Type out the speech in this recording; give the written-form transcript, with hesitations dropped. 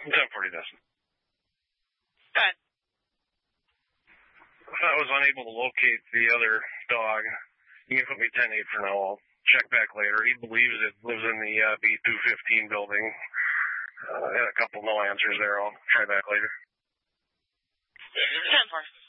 1040 Destin. Go ahead. I was unable to locate the other dog. You can put me 10-8 for now. I'll check back later. He believes it lives in the B215 building. Had a couple no answers there. I'll try back later. 10-4.